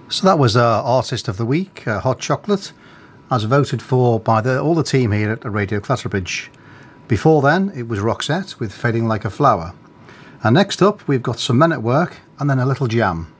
So that was our Artist of the Week, Hot Chocolate, as voted for by all the team here at Radio Clatterbridge. Before then, it was Roxette with Fading Like a Flower. And next up, we've got some Men at Work and then a little jam.